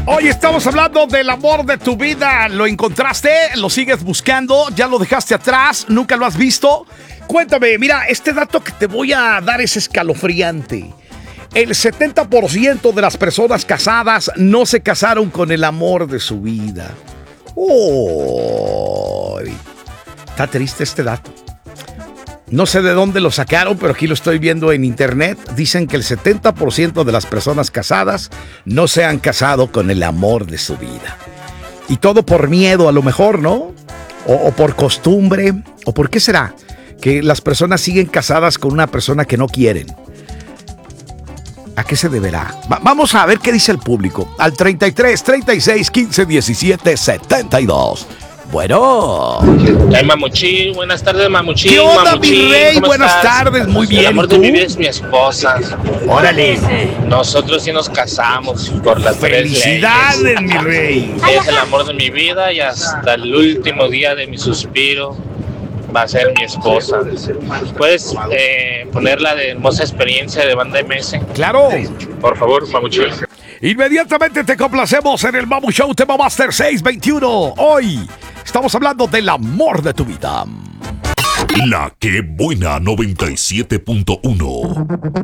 Hoy estamos hablando del amor de tu vida. ¿Lo encontraste? ¿Lo sigues buscando? ¿Ya lo dejaste atrás? ¿Nunca lo has visto? Cuéntame, mira, este dato que te voy a dar es escalofriante. El 70% de las personas casadas no se casaron con el amor de su vida. Oh, está triste este dato. No sé de dónde lo sacaron, pero aquí lo estoy viendo en internet. Dicen que el 70% de las personas casadas no se han casado con el amor de su vida. Y todo por miedo, a lo mejor, ¿no? O por costumbre. ¿O por qué será que las personas siguen casadas con una persona que no quieren? ¿A qué se deberá? Vamos a ver qué dice el público. Al 33, 36, 15, 17, 72. Bueno. Hey, Mamuchín, buenas tardes, Mamuchín. ¿Qué onda, Mamuchín, mi rey? ¿cómo Buenas estás? tardes, muy bien. El amor ¿Tú? de mi vida es mi esposa. Órale. Nosotros sí nos casamos por las tres leyes. Felicidades, mi rey. Es el amor de mi vida y hasta el último día de mi suspiro va a ser mi esposa. ¿Puedes poner la de Hermosa Experiencia de Banda MS? Claro. Por favor, Mamuchín. Inmediatamente te complacemos en el Mamu Show Tema Master 621. Hoy estamos hablando del amor de tu vida. La que buena 97.1.